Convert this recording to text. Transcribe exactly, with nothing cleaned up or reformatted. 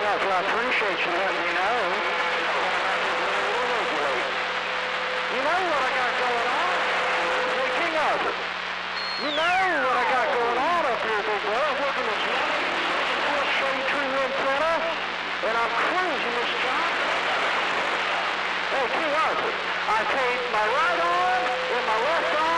Arthur, I appreciate you letting me know. You know what I got going on? Hey, King Arthur, you know what I got going on up here, big boy. I'm working this full shade tree wind center, and I'm cruising this job. Hey, King Arthur, I take my right arm and my left arm